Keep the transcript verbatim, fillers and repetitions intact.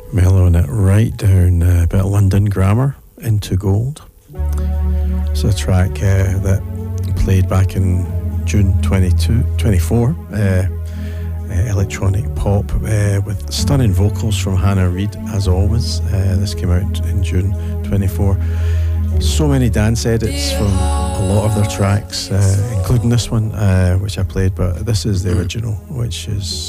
mellowing it right down, uh, a bit of London Grammar, Into Gold. It's a track uh, that played back in June twenty-two, twenty-four. Uh, uh, electronic pop uh, with stunning vocals from Hannah Reid, as always. Uh, this came out in June twenty-four. So many dance edits from a lot of their tracks, uh, including this one, uh, which I played, but this is the original, which is